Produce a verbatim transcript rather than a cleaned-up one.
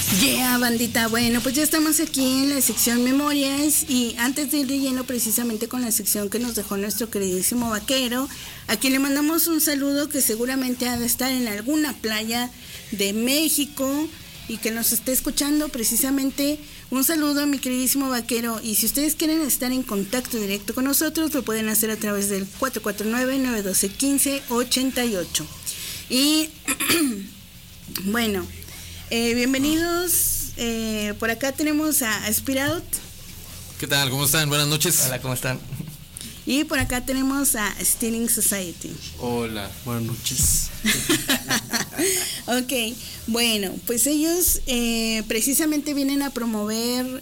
Yeah, bandita, bueno, pues ya estamos aquí en la sección Memorias y antes de ir de lleno precisamente con la sección que nos dejó nuestro queridísimo vaquero, a quien le mandamos un saludo que seguramente ha de estar en alguna playa de México y que nos esté escuchando precisamente. Un saludo a mi queridísimo vaquero, y si ustedes quieren estar en contacto directo con nosotros lo pueden hacer a través del cuatro cuatro nueve, nueve uno dos, uno cinco ocho ocho. Y bueno, eh, bienvenidos, eh, por acá tenemos a Aspiraut. ¿Qué tal? ¿Cómo están? Buenas noches. Hola, ¿cómo están? Y por acá tenemos a Stealing Society. Hola, buenas noches. Ok, bueno, pues ellos eh, precisamente vienen a promover